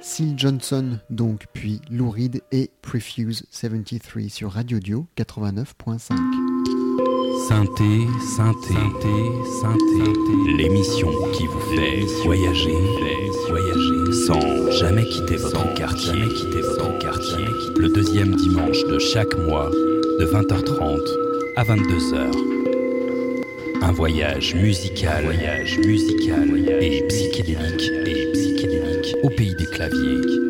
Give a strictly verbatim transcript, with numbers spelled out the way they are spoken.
Syl Johnson, donc, puis Lou Reed et Prefuse soixante-treize sur Radio Dio quatre-vingt-neuf point cinq. Synthé, synthé, synthé, synthé, l'émission qui vous fait voyager, voyager sans jamais quitter votre quartier, jamais quitter votre quartier. Le deuxième dimanche de chaque mois, de vingt heures trente à vingt-deux heures. Un voyage musical, voyage musical et psychédélique et psychédélique au pays des claviers.